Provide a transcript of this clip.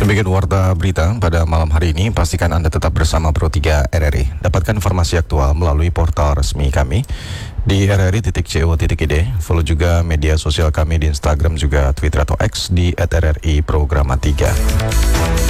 Demikian warta berita pada malam hari ini. Pastikan Anda tetap bersama Pro3 RRI. Dapatkan informasi aktual melalui portal resmi kami di rri.co.id. Follow juga media sosial kami di Instagram juga Twitter atau X di @rri Programa 3.